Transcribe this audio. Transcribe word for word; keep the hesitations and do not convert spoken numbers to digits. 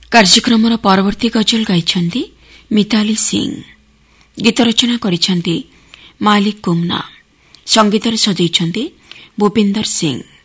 କାର୍ଯ୍ୟକ୍ରମର ପରବର୍ତ୍ତୀ ଗଜଲ ଗାଇଛନ୍ତି ମିତାଲି ସିଂ। ଗୀତ ରଚନା କରିଛନ୍ତି ମାଲିକ କୁମନା। ସଙ୍ଗୀତରେ ସଜେଇଛନ୍ତି ଭୂପିନ୍ଦର ସିଂ।